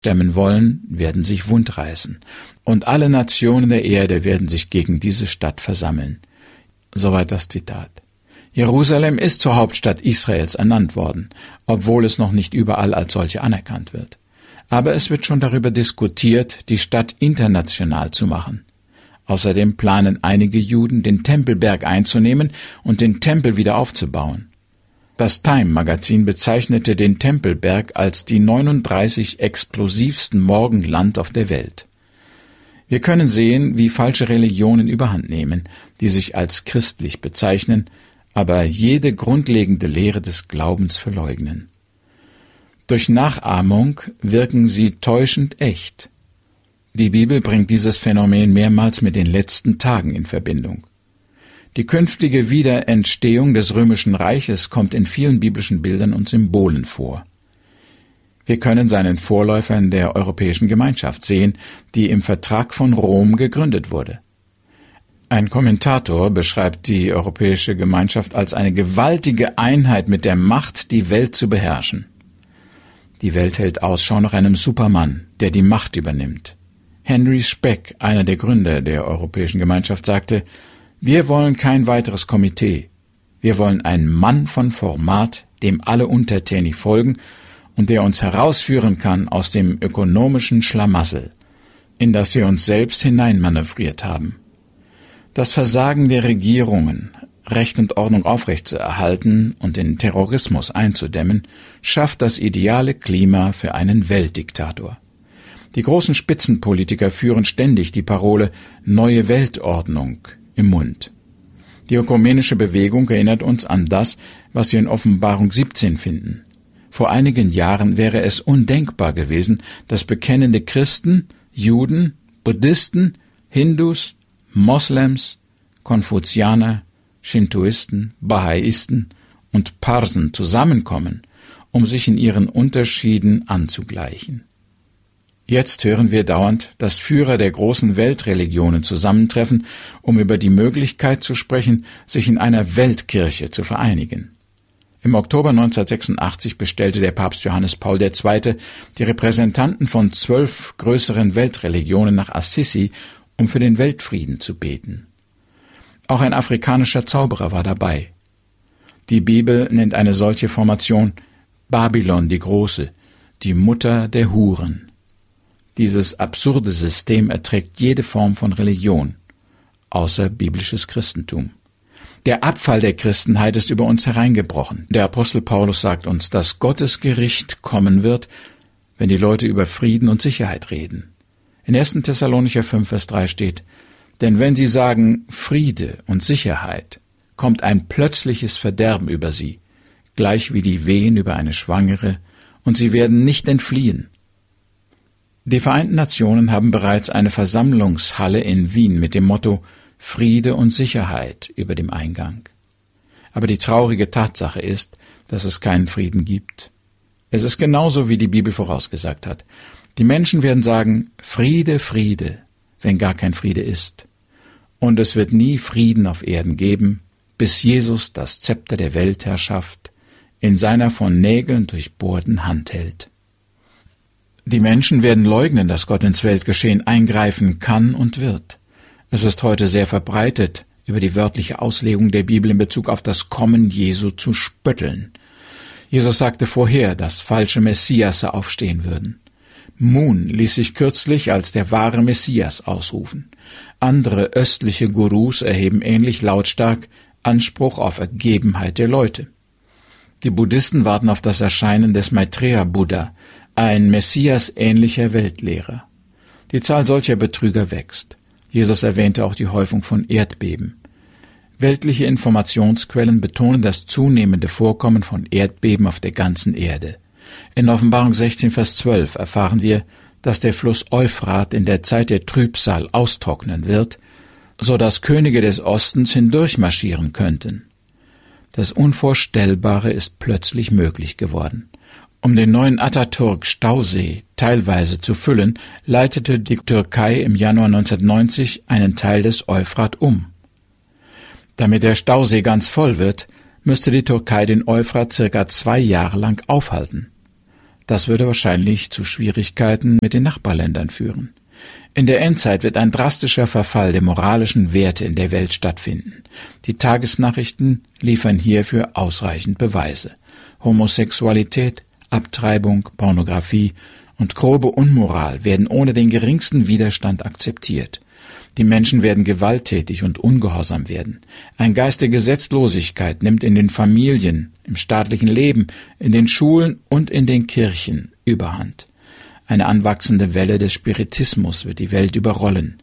stemmen wollen, werden sich wundreißen, und alle Nationen der Erde werden sich gegen diese Stadt versammeln. Soweit das Zitat. Jerusalem ist zur Hauptstadt Israels ernannt worden, obwohl es noch nicht überall als solche anerkannt wird. Aber es wird schon darüber diskutiert, die Stadt international zu machen. Außerdem planen einige Juden, den Tempelberg einzunehmen und den Tempel wieder aufzubauen. Das Time-Magazin bezeichnete den Tempelberg als die 39 explosivsten Morgenland auf der Welt. Wir können sehen, wie falsche Religionen überhand nehmen, die sich als christlich bezeichnen, aber jede grundlegende Lehre des Glaubens verleugnen. Durch Nachahmung wirken sie täuschend echt. Die Bibel bringt dieses Phänomen mehrmals mit den letzten Tagen in Verbindung. Die künftige Wiederentstehung des Römischen Reiches kommt in vielen biblischen Bildern und Symbolen vor. Wir können seinen Vorläufer in der Europäischen Gemeinschaft sehen, die im Vertrag von Rom gegründet wurde. Ein Kommentator beschreibt die Europäische Gemeinschaft als eine gewaltige Einheit mit der Macht, die Welt zu beherrschen. Die Welt hält Ausschau nach einem Supermann, der die Macht übernimmt. Henry Speck, einer der Gründer der Europäischen Gemeinschaft, sagte: Wir wollen kein weiteres Komitee. Wir wollen einen Mann von Format, dem alle untertänig folgen und der uns herausführen kann aus dem ökonomischen Schlamassel, in das wir uns selbst hineinmanövriert haben. Das Versagen der Regierungen, Recht und Ordnung aufrechtzuerhalten und den Terrorismus einzudämmen, schafft das ideale Klima für einen Weltdiktator. Die großen Spitzenpolitiker führen ständig die Parole »Neue Weltordnung« im Mund. Die ökumenische Bewegung erinnert uns an das, was wir in Offenbarung 17 finden. Vor einigen Jahren wäre es undenkbar gewesen, dass bekennende Christen, Juden, Buddhisten, Hindus, Moslems, Konfuzianer, Shintoisten, Bahaisten und Parsen zusammenkommen, um sich in ihren Unterschieden anzugleichen. Jetzt hören wir dauernd, dass Führer der großen Weltreligionen zusammentreffen, um über die Möglichkeit zu sprechen, sich in einer Weltkirche zu vereinigen. Im Oktober 1986 bestellte der Papst Johannes Paul II. Die Repräsentanten von 12 größeren Weltreligionen nach Assisi, um für den Weltfrieden zu beten. Auch ein afrikanischer Zauberer war dabei. Die Bibel nennt eine solche Formation Babylon die Große, die Mutter der Huren. Dieses absurde System erträgt jede Form von Religion, außer biblisches Christentum. Der Abfall der Christenheit ist über uns hereingebrochen. Der Apostel Paulus sagt uns, dass Gottes Gericht kommen wird, wenn die Leute über Frieden und Sicherheit reden. In 1. Thessalonicher 5, Vers 3 steht: Denn wenn sie sagen Friede und Sicherheit, kommt ein plötzliches Verderben über sie, gleich wie die Wehen über eine Schwangere, und sie werden nicht entfliehen. Die Vereinten Nationen haben bereits eine Versammlungshalle in Wien mit dem Motto Friede und Sicherheit über dem Eingang. Aber die traurige Tatsache ist, dass es keinen Frieden gibt. Es ist genauso, wie die Bibel vorausgesagt hat. Die Menschen werden sagen, Friede, Friede, wenn gar kein Friede ist. Und es wird nie Frieden auf Erden geben, bis Jesus das Zepter der Weltherrschaft in seiner von Nägeln durchbohrten Hand hält. Die Menschen werden leugnen, dass Gott ins Weltgeschehen eingreifen kann und wird. Es ist heute sehr verbreitet, über die wörtliche Auslegung der Bibel in Bezug auf das Kommen Jesu zu spötteln. Jesus sagte vorher, dass falsche Messiasse aufstehen würden. Moon ließ sich kürzlich als der wahre Messias ausrufen. Andere östliche Gurus erheben ähnlich lautstark Anspruch auf Ergebenheit der Leute. Die Buddhisten warten auf das Erscheinen des Maitreya-Buddha, ein Messias-ähnlicher Weltlehrer. Die Zahl solcher Betrüger wächst. Jesus erwähnte auch die Häufung von Erdbeben. Weltliche Informationsquellen betonen das zunehmende Vorkommen von Erdbeben auf der ganzen Erde. In Offenbarung 16, Vers 12 erfahren wir, dass der Fluss Euphrat in der Zeit der Trübsal austrocknen wird, so dass Könige des Ostens hindurchmarschieren könnten. Das Unvorstellbare ist plötzlich möglich geworden. Um den neuen Atatürk-Stausee teilweise zu füllen, leitete die Türkei im Januar 1990 einen Teil des Euphrat um. Damit der Stausee ganz voll wird, müsste die Türkei den Euphrat circa 2 Jahre lang aufhalten. Das würde wahrscheinlich zu Schwierigkeiten mit den Nachbarländern führen. In der Endzeit wird ein drastischer Verfall der moralischen Werte in der Welt stattfinden. Die Tagesnachrichten liefern hierfür ausreichend Beweise. Homosexualität, Abtreibung, Pornografie und grobe Unmoral werden ohne den geringsten Widerstand akzeptiert. Die Menschen werden gewalttätig und ungehorsam werden. Ein Geist der Gesetzlosigkeit nimmt in den Familien, im staatlichen Leben, in den Schulen und in den Kirchen überhand. Eine anwachsende Welle des Spiritismus wird die Welt überrollen.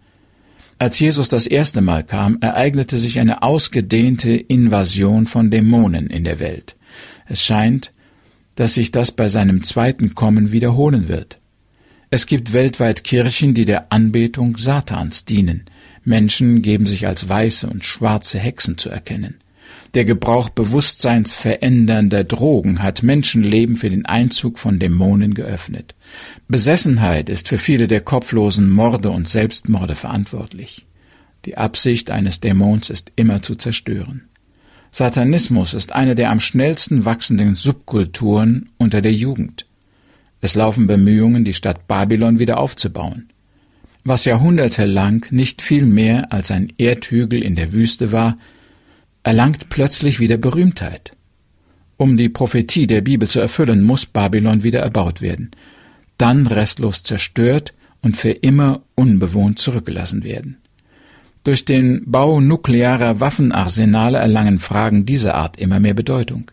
Als Jesus das erste Mal kam, ereignete sich eine ausgedehnte Invasion von Dämonen in der Welt. Es scheint, dass sich das bei seinem zweiten Kommen wiederholen wird. Es gibt weltweit Kirchen, die der Anbetung Satans dienen. Menschen geben sich als weiße und schwarze Hexen zu erkennen. Der Gebrauch bewusstseinsverändernder Drogen hat Menschenleben für den Einzug von Dämonen geöffnet. Besessenheit ist für viele der kopflosen Morde und Selbstmorde verantwortlich. Die Absicht eines Dämons ist immer zu zerstören. Satanismus ist eine der am schnellsten wachsenden Subkulturen unter der Jugend. Es laufen Bemühungen, die Stadt Babylon wieder aufzubauen. Was jahrhundertelang nicht viel mehr als ein Erdhügel in der Wüste war, erlangt plötzlich wieder Berühmtheit. Um die Prophetie der Bibel zu erfüllen, muss Babylon wieder erbaut werden, dann restlos zerstört und für immer unbewohnt zurückgelassen werden. Durch den Bau nuklearer Waffenarsenale erlangen Fragen dieser Art immer mehr Bedeutung.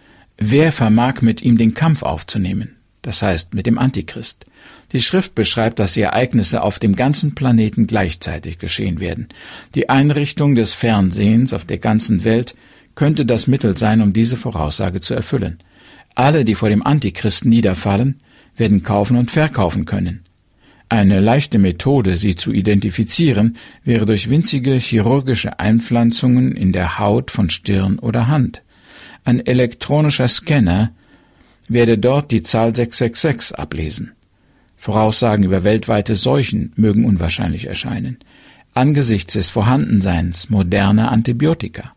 Wer vermag mit ihm den Kampf aufzunehmen? Das heißt mit dem Antichrist. Die Schrift beschreibt, dass die Ereignisse auf dem ganzen Planeten gleichzeitig geschehen werden. Die Einrichtung des Fernsehens auf der ganzen Welt könnte das Mittel sein, um diese Voraussage zu erfüllen. Alle, die vor dem Antichristen niederfallen, werden kaufen und verkaufen können. Eine leichte Methode, sie zu identifizieren, wäre durch winzige chirurgische Einpflanzungen in der Haut von Stirn oder Hand. Ein elektronischer Scanner werde dort die Zahl 666 ablesen. Voraussagen über weltweite Seuchen mögen unwahrscheinlich erscheinen, angesichts des Vorhandenseins moderner Antibiotika.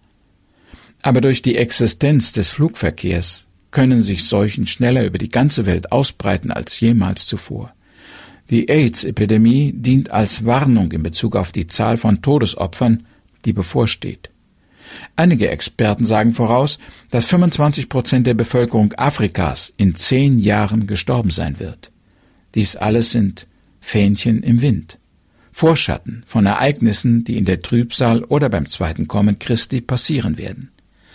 Aber durch die Existenz des Flugverkehrs können sich Seuchen schneller über die ganze Welt ausbreiten als jemals zuvor. Die AIDS-Epidemie dient als Warnung in Bezug auf die Zahl von Todesopfern, die bevorsteht. Einige Experten sagen voraus, dass 25% der Bevölkerung Afrikas in 10 Jahren gestorben sein wird. Dies alles sind Fähnchen im Wind, Vorschatten von Ereignissen, die in der Trübsal oder beim zweiten Kommen Christi passieren werden.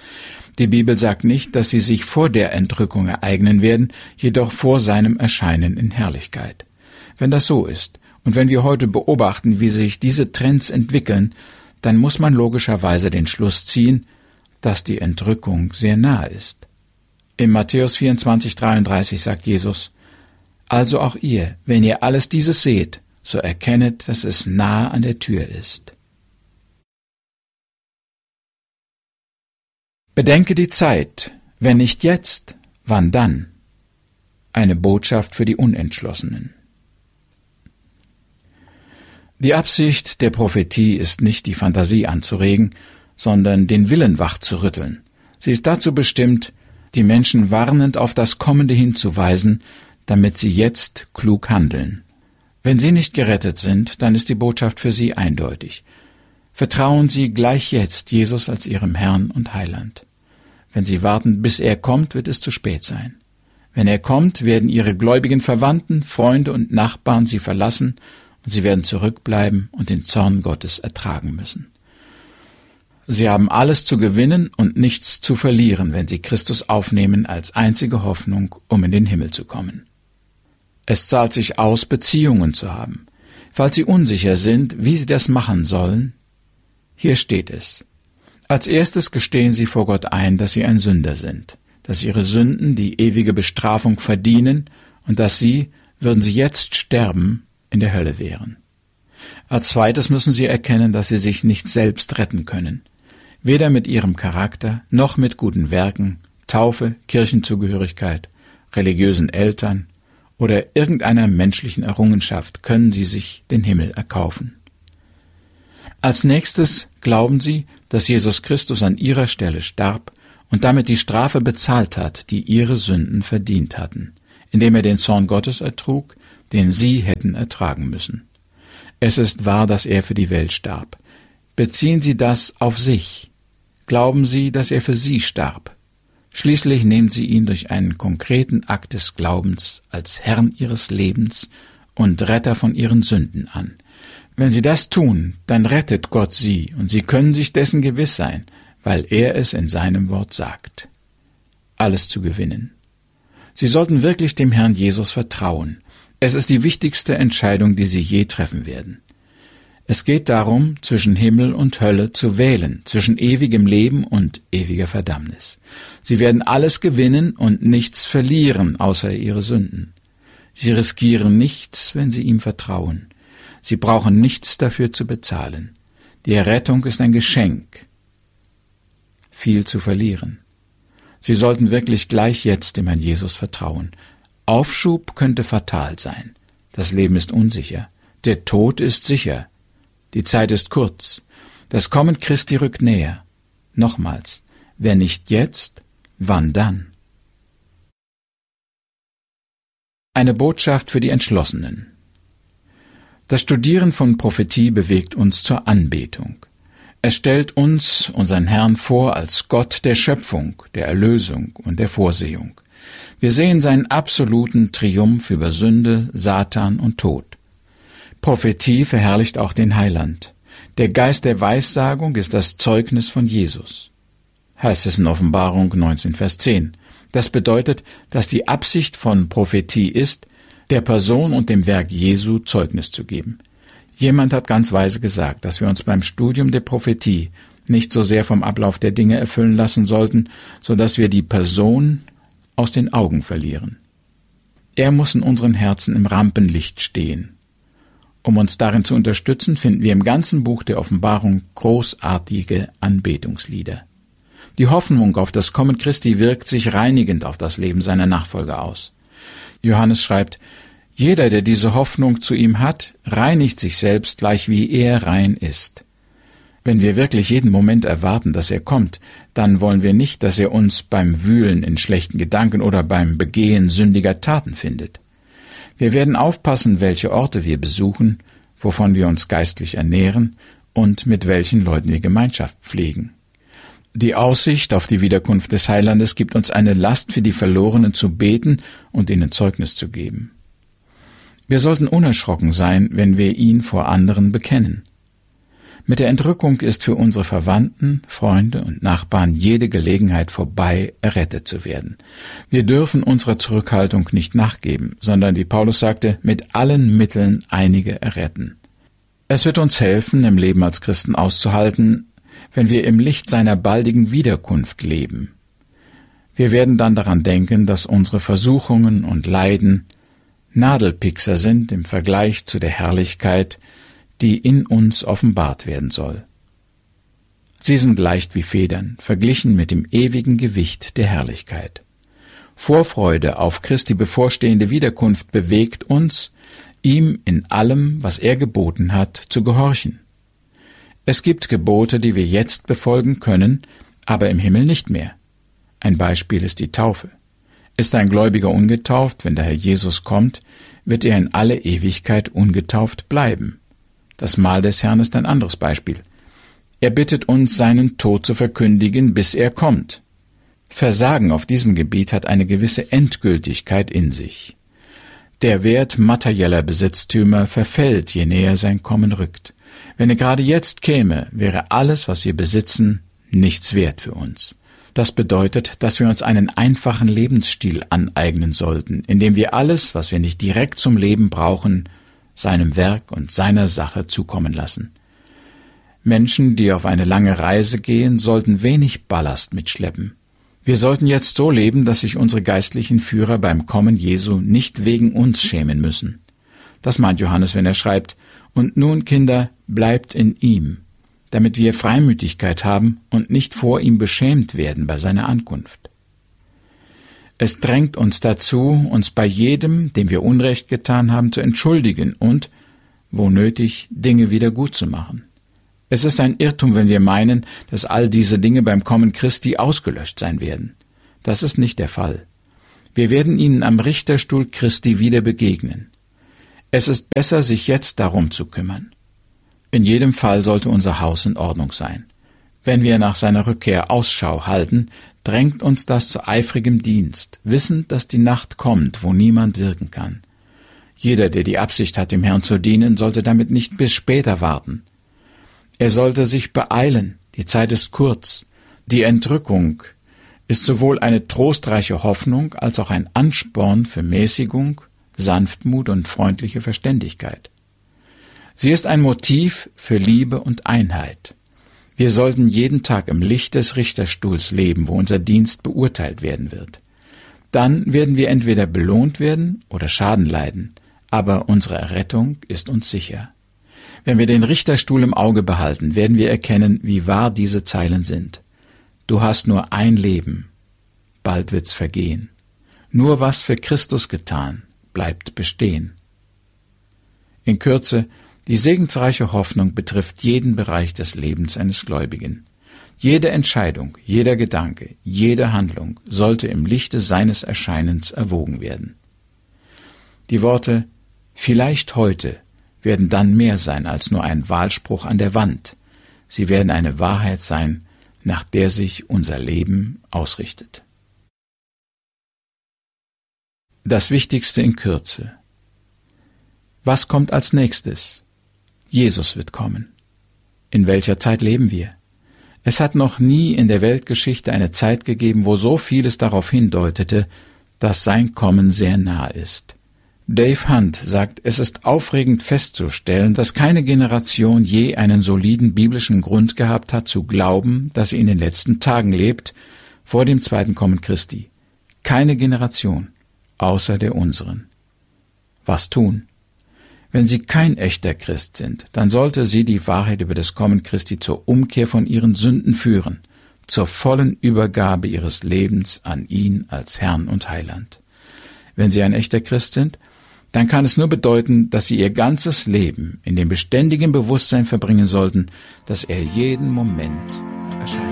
Die Bibel sagt nicht, dass sie sich vor der Entrückung ereignen werden, jedoch vor seinem Erscheinen in Herrlichkeit. Wenn das so ist und wenn wir heute beobachten, wie sich diese Trends entwickeln, dann muss man logischerweise den Schluss ziehen, dass die Entrückung sehr nahe ist. In Matthäus 24,33 sagt Jesus: Also auch ihr, wenn ihr alles dieses seht, so erkennet, dass es nahe an der Tür ist. Bedenke die Zeit, wenn nicht jetzt, wann dann? Eine Botschaft für die Unentschlossenen. Die Absicht der Prophetie ist nicht, die Fantasie anzuregen, sondern den Willen wachzurütteln. Sie ist dazu bestimmt, die Menschen warnend auf das Kommende hinzuweisen, damit sie jetzt klug handeln. Wenn sie nicht gerettet sind, dann ist die Botschaft für sie eindeutig. Vertrauen Sie gleich jetzt Jesus als Ihrem Herrn und Heiland. Wenn Sie warten, bis er kommt, wird es zu spät sein. Wenn er kommt, werden Ihre gläubigen Verwandten, Freunde und Nachbarn Sie verlassen und Sie werden zurückbleiben und den Zorn Gottes ertragen müssen. Sie haben alles zu gewinnen und nichts zu verlieren, wenn Sie Christus aufnehmen als einzige Hoffnung, um in den Himmel zu kommen. Es zahlt sich aus, Beziehungen zu haben. Falls Sie unsicher sind, wie Sie das machen sollen, hier steht es. Als erstes gestehen Sie vor Gott ein, dass Sie ein Sünder sind, dass Ihre Sünden die ewige Bestrafung verdienen und dass Sie, würden Sie jetzt sterben, in der Hölle wären. Als zweites müssen Sie erkennen, dass Sie sich nicht selbst retten können. Weder mit Ihrem Charakter, noch mit guten Werken, Taufe, Kirchenzugehörigkeit, religiösen Eltern oder irgendeiner menschlichen Errungenschaft können Sie sich den Himmel erkaufen. Als nächstes glauben Sie, dass Jesus Christus an Ihrer Stelle starb und damit die Strafe bezahlt hat, die Ihre Sünden verdient hatten. indem er den Zorn Gottes ertrug, den sie hätten ertragen müssen. Es ist wahr, dass er für die Welt starb. Beziehen Sie das auf sich. Glauben Sie, dass er für Sie starb. Schließlich nehmen Sie ihn durch einen konkreten Akt des Glaubens als Herrn Ihres Lebens und Retter von Ihren Sünden an. Wenn Sie das tun, dann rettet Gott Sie, und Sie können sich dessen gewiss sein, weil er es in seinem Wort sagt. Alles zu gewinnen. Sie sollten wirklich dem Herrn Jesus vertrauen. Es ist die wichtigste Entscheidung, die Sie je treffen werden. Es geht darum, zwischen Himmel und Hölle zu wählen, zwischen ewigem Leben und ewiger Verdammnis. Sie werden alles gewinnen und nichts verlieren, außer ihre Sünden. Sie riskieren nichts, wenn Sie ihm vertrauen. Sie brauchen nichts dafür zu bezahlen. Die Errettung ist ein Geschenk. Viel zu verlieren. Sie sollten wirklich gleich jetzt dem Herrn Jesus vertrauen. Aufschub könnte fatal sein. Das Leben ist unsicher. Der Tod ist sicher. Die Zeit ist kurz. Das Kommen Christi rückt näher. Nochmals, wer nicht jetzt, wann dann? Eine Botschaft für die Entschlossenen. Das Studieren von Prophetie bewegt uns zur Anbetung. Es stellt uns, unseren Herrn, vor als Gott der Schöpfung, der Erlösung und der Vorsehung. Wir sehen seinen absoluten Triumph über Sünde, Satan und Tod. Prophetie verherrlicht auch den Heiland. Der Geist der Weissagung ist das Zeugnis von Jesus. Heißt es in Offenbarung 19, Vers 10. Das bedeutet, dass die Absicht von Prophetie ist, der Person und dem Werk Jesu Zeugnis zu geben. Jemand hat ganz weise gesagt, dass wir uns beim Studium der Prophetie nicht so sehr vom Ablauf der Dinge erfüllen lassen sollten, so dass wir die Person aus den Augen verlieren. Er muss in unseren Herzen im Rampenlicht stehen. Um uns darin zu unterstützen, finden wir im ganzen Buch der Offenbarung großartige Anbetungslieder. Die Hoffnung auf das Kommen Christi wirkt sich reinigend auf das Leben seiner Nachfolger aus. Johannes schreibt, jeder, der diese Hoffnung zu ihm hat, reinigt sich selbst, gleich wie er rein ist. Wenn wir wirklich jeden Moment erwarten, dass er kommt, dann wollen wir nicht, dass er uns beim Wühlen in schlechten Gedanken oder beim Begehen sündiger Taten findet. Wir werden aufpassen, welche Orte wir besuchen, wovon wir uns geistlich ernähren und mit welchen Leuten wir Gemeinschaft pflegen. Die Aussicht auf die Wiederkunft des Heilandes gibt uns eine Last, für die Verlorenen zu beten und ihnen Zeugnis zu geben. Wir sollten unerschrocken sein, wenn wir ihn vor anderen bekennen. Mit der Entrückung ist für unsere Verwandten, Freunde und Nachbarn jede Gelegenheit vorbei, errettet zu werden. Wir dürfen unserer Zurückhaltung nicht nachgeben, sondern, wie Paulus sagte, mit allen Mitteln einige erretten. Es wird uns helfen, im Leben als Christen auszuhalten, wenn wir im Licht seiner baldigen Wiederkunft leben. Wir werden dann daran denken, dass unsere Versuchungen und Leiden Nadelpiekser sind im Vergleich zu der Herrlichkeit, die in uns offenbart werden soll. Sie sind leicht wie Federn, verglichen mit dem ewigen Gewicht der Herrlichkeit. Vorfreude auf Christi bevorstehende Wiederkunft bewegt uns, ihm in allem, was er geboten hat, zu gehorchen. Es gibt Gebote, die wir jetzt befolgen können, aber im Himmel nicht mehr. Ein Beispiel ist die Taufe. Ist ein Gläubiger ungetauft, wenn der Herr Jesus kommt, wird er in alle Ewigkeit ungetauft bleiben. Das Mahl des Herrn ist ein anderes Beispiel. Er bittet uns, seinen Tod zu verkündigen, bis er kommt. Versagen auf diesem Gebiet hat eine gewisse Endgültigkeit in sich. Der Wert materieller Besitztümer verfällt, je näher sein Kommen rückt. Wenn er gerade jetzt käme, wäre alles, was wir besitzen, nichts wert für uns. Das bedeutet, dass wir uns einen einfachen Lebensstil aneignen sollten, indem wir alles, was wir nicht direkt zum Leben brauchen, seinem Werk und seiner Sache zukommen lassen. Menschen, die auf eine lange Reise gehen, sollten wenig Ballast mitschleppen. Wir sollten jetzt so leben, dass sich unsere geistlichen Führer beim Kommen Jesu nicht wegen uns schämen müssen. Das meint Johannes, wenn er schreibt, »Und nun, Kinder, bleibt in ihm, damit wir Freimütigkeit haben und nicht vor ihm beschämt werden bei seiner Ankunft.« Es drängt uns dazu, uns bei jedem, dem wir Unrecht getan haben, zu entschuldigen und, wo nötig, Dinge wieder gut zu machen. Es ist ein Irrtum, wenn wir meinen, dass all diese Dinge beim Kommen Christi ausgelöscht sein werden. Das ist nicht der Fall. Wir werden ihnen am Richterstuhl Christi wieder begegnen. Es ist besser, sich jetzt darum zu kümmern. In jedem Fall sollte unser Haus in Ordnung sein. Wenn wir nach seiner Rückkehr Ausschau halten, drängt uns das zu eifrigem Dienst, wissend, dass die Nacht kommt, wo niemand wirken kann. Jeder, der die Absicht hat, dem Herrn zu dienen, sollte damit nicht bis später warten. Er sollte sich beeilen, die Zeit ist kurz. Die Entrückung ist sowohl eine trostreiche Hoffnung als auch ein Ansporn für Mäßigung, Sanftmut und freundliche Verständigkeit. Sie ist ein Motiv für Liebe und Einheit. Wir sollten jeden Tag im Licht des Richterstuhls leben, wo unser Dienst beurteilt werden wird. Dann werden wir entweder belohnt werden oder Schaden leiden, aber unsere Errettung ist uns sicher. Wenn wir den Richterstuhl im Auge behalten, werden wir erkennen, wie wahr diese Zeilen sind. Du hast nur ein Leben, bald wird's vergehen. Nur was für Christus getan, bleibt bestehen. In Kürze, die segensreiche Hoffnung betrifft jeden Bereich des Lebens eines Gläubigen. Jede Entscheidung, jeder Gedanke, jede Handlung sollte im Lichte seines Erscheinens erwogen werden. Die Worte »vielleicht heute« werden dann mehr sein als nur ein Wahlspruch an der Wand. Sie werden eine Wahrheit sein, nach der sich unser Leben ausrichtet. Das Wichtigste in Kürze. Was kommt als nächstes? Jesus wird kommen. In welcher Zeit leben wir? Es hat noch nie in der Weltgeschichte eine Zeit gegeben, wo so vieles darauf hindeutete, dass sein Kommen sehr nah ist. Dave Hunt sagt, es ist aufregend festzustellen, dass keine Generation je einen soliden biblischen Grund gehabt hat, zu glauben, dass sie in den letzten Tagen lebt, vor dem zweiten Kommen Christi. Keine Generation, außer der unseren. Was tun? Wenn sie kein echter Christ sind, dann sollte sie die Wahrheit über das Kommen Christi zur Umkehr von ihren Sünden führen, zur vollen Übergabe ihres Lebens an ihn als Herrn und Heiland. Wenn sie ein echter Christ sind, dann kann es nur bedeuten, dass sie ihr ganzes Leben in dem beständigen Bewusstsein verbringen sollten, dass er jeden Moment erscheint.